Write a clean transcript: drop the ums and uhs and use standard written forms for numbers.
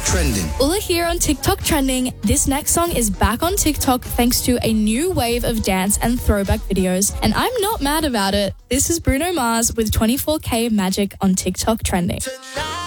Trending. Ula here on TikTok Trending. This next song is back on TikTok thanks to a new wave of dance and throwback videos, and I'm not mad about it. This is Bruno Mars with 24K Magic on TikTok Trending. Tonight.